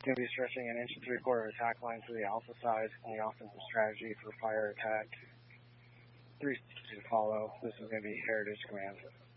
Going to be stretching an inch and three-quarter attack line to the alpha side on the offensive strategy for fire attack. 360 to follow. This is going to be Heritage Command.